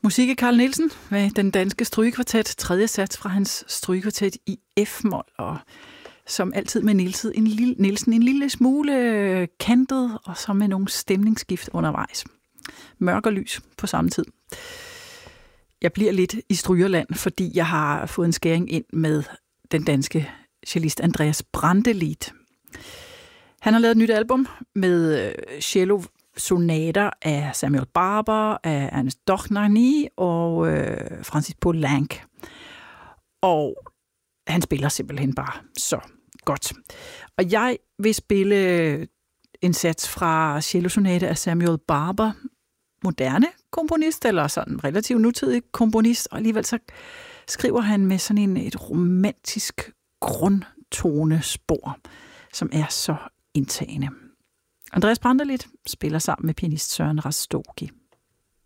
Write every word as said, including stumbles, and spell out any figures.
Musik af Carl Nielsen med den danske strygekvartet, tredje sats fra hans strygekvartet i F-mol, og som altid med Nielsen en, lille, Nielsen en lille smule kantet, og så med nogle stemningsskift undervejs. Mørk og lys på samme tid. Jeg bliver lidt i strygerland, fordi jeg har fået en skæring ind med den danske cellist Andreas Brantelid. Han har lavet et nyt album med cello sonater af Samuel Barber, af Ernest Dochnany og øh, Francis Poulenc. Og han spiller simpelthen bare så godt. Og jeg vil spille en sats fra cello-sonate af Samuel Barber, moderne komponist, eller sådan relativt nutidig komponist, og alligevel så skriver han med sådan en, et romantisk grundtonespor, som er så indtagende. Andreas Brantelid spiller sammen med pianist Søren Rastogi.